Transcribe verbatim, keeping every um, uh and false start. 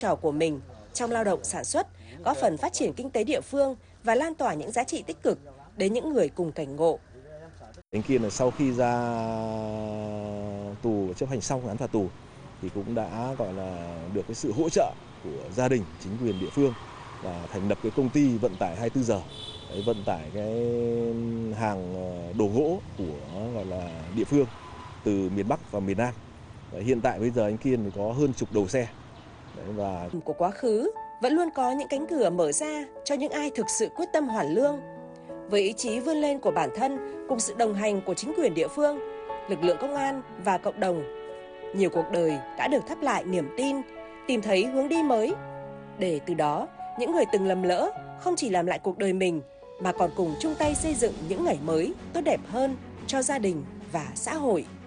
trò của mình trong lao động sản xuất, góp phần phát triển kinh tế địa phương và lan tỏa những giá trị tích cực đến những người cùng cảnh ngộ. Anh Kiên là sau khi ra tù chấp hành xong án phạt tù thì cũng đã gọi là được cái sự hỗ trợ của gia đình, chính quyền địa phương và thành lập cái công ty vận tải hai mươi tư giờ, đấy, vận tải cái hàng đồ gỗ của gọi là địa phương từ miền Bắc và miền Nam. Đấy, hiện tại bây giờ anh Kiên thì có hơn chục đầu xe. Đấy, và của quá khứ vẫn luôn có những cánh cửa mở ra cho những ai thực sự quyết tâm hoàn lương. Với ý chí vươn lên của bản thân cùng sự đồng hành của chính quyền địa phương, lực lượng công an và cộng đồng, nhiều cuộc đời đã được thắp lại niềm tin, tìm thấy hướng đi mới. Để từ đó, những người từng lầm lỡ không chỉ làm lại cuộc đời mình mà còn cùng chung tay xây dựng những ngày mới tốt đẹp hơn cho gia đình và xã hội.